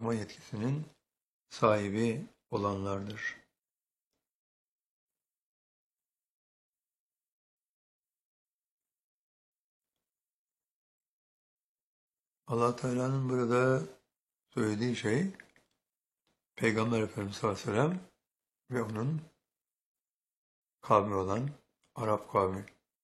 koruma yetkisinin sahibi olanlardır. Allah Teala'nın burada söylediği şey Peygamber Efendimiz sallallahu aleyhi ve sellem ve onun kavmi olan Arap kavmi.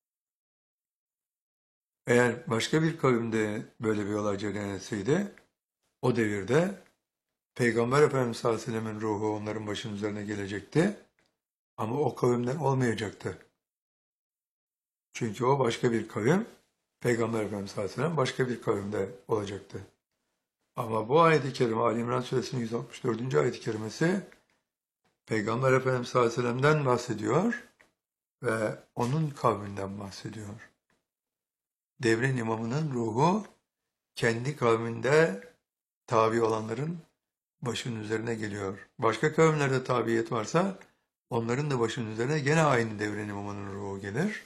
Eğer başka bir kavimde böyle bir olay cereyan etseydi, o devirde Peygamber Efendimiz sallallahu aleyhi ve sellemin ruhu onların başının üzerine gelecekti ama o kavimden olmayacaktı. Çünkü o başka bir kavim, Peygamber Efendimiz sallallahu aleyhi ve sellem başka bir kavimde olacaktı. Ama bu ayet-i kerime, Ali İmran suresinin 164. ayet-i kerimesi Peygamber Efendimiz sallallahu aleyhi ve sellem'den bahsediyor ve onun kavminden bahsediyor. Devrin imamının ruhu kendi kavminde tabi olanların başının üzerine geliyor. Başka kavimlerde tabiyet varsa onların da başının üzerine gene aynı devrin imamının ruhu gelir.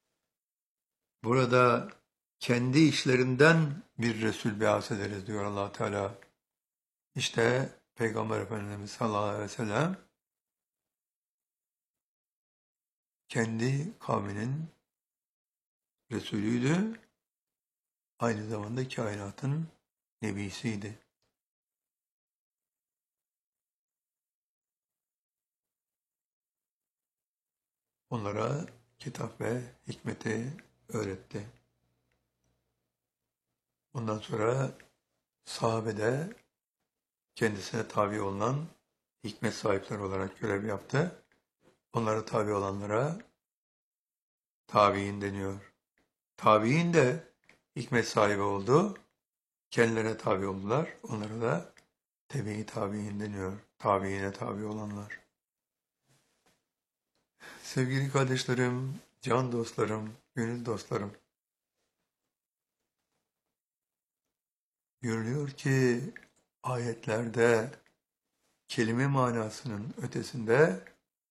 Burada kendi işlerinden bir Resul biat ederiz diyor Allah Teala. İşte Peygamber Efendimiz sallallahu aleyhi ve sellem kendi kavminin Resulüydü. Aynı zamanda kainatın nebisiydi. Onlara kitap ve hikmeti öğretti. Ondan sonra sahabe de kendisine tabi olunan hikmet sahipleri olarak görev yaptı. Onlara tabi olanlara tabi'in deniyor. Tabi'in de hikmet sahibi oldu. Kendilerine tabi oldular. Onlara da tebe-i tabi'in deniyor. Tabi'ine tabi olanlar. Sevgili kardeşlerim, can dostlarım, gönül dostlarım. Görülüyor ki ayetlerde kelime manasının ötesinde,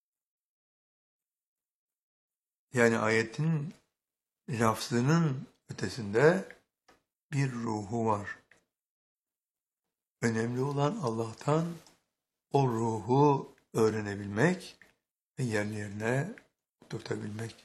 yani ayetin lafzının ötesinde bir ruhu var. Önemli olan Allah'tan o ruhu öğrenebilmek ve yerlerine oturtabilmek.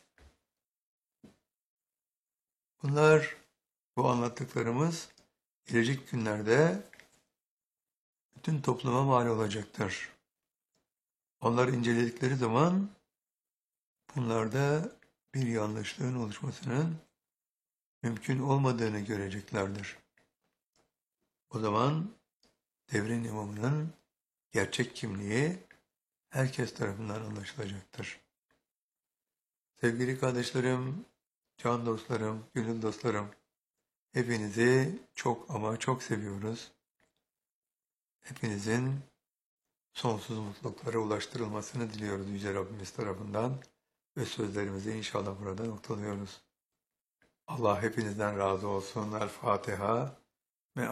Bunlar, bu anlattıklarımız gelecek günlerde bütün topluma mal olacaktır. Onları inceledikleri zaman bunlarda bir yanlışlığın oluşmasının mümkün olmadığını göreceklerdir. O zaman devrin imamının gerçek kimliği herkes tarafından anlaşılacaktır. Sevgili kardeşlerim, can dostlarım, gönül dostlarım, hepinizi çok ama çok seviyoruz. Hepinizin sonsuz mutluluklara ulaştırılmasını diliyoruz Yüce Rabbimiz tarafından ve sözlerimizi inşallah burada noktalıyoruz. Allah hepinizden razı olsun. El Fatiha.